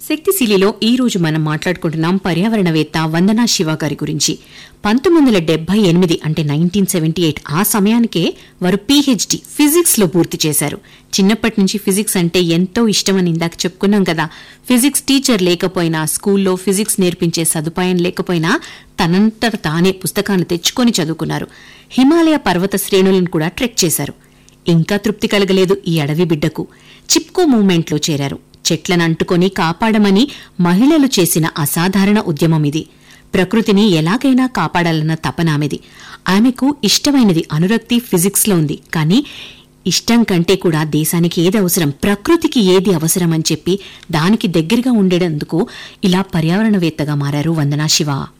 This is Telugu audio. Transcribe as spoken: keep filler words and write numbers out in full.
శక్తిశీలిలో ఈ రోజు మనం మాట్లాడుకుంటున్నాం పర్యావరణవేత్త వందనా శివ గారి గురించి. పంతొమ్మిది వందల డెబ్బై ఎనిమిది అంటే నైన్టీన్ సెవెంటీ ఎయిట్ ఆ సమయానికే వారు పీహెచ్డీ ఫిజిక్స్ లో పూర్తి చేశారు. చిన్నప్పటి నుంచి ఫిజిక్స్ అంటే ఎంతో ఇష్టమని ఇందాక చెప్పుకున్నాం కదా. ఫిజిక్స్ టీచర్ లేకపోయినా, స్కూల్లో ఫిజిక్స్ నేర్పించే సదుపాయం లేకపోయినా తనంతట తానే పుస్తకాన్ని తెచ్చుకొని చదువుకున్నారు. హిమాలయ పర్వత శ్రేణులను కూడా ట్రెక్ చేశారు. ఇంకా తృప్తి కలగలేదు ఈ అడవి బిడ్డకు. చిప్కో మూవ్మెంట్లో చేరారు. చెట్లను అంటుకొని కాపాడమని మహిళలు చేసిన అసాధారణ ఉద్యమం ఇది. ప్రకృతిని ఎలాగైనా కాపాడాలన్న తపనామెది. ఆమెకు ఇష్టమైనది అనురక్తి ఫిజిక్స్లో ఉంది. కానీ ఇష్టం కంటే కూడా దేశానికి ఏది అవసరం, ప్రకృతికి ఏది అవసరం అని చెప్పి దానికి దగ్గరగా ఉండేందుకు ఇలా పర్యావరణవేత్తగా మారారు వందనా శివ.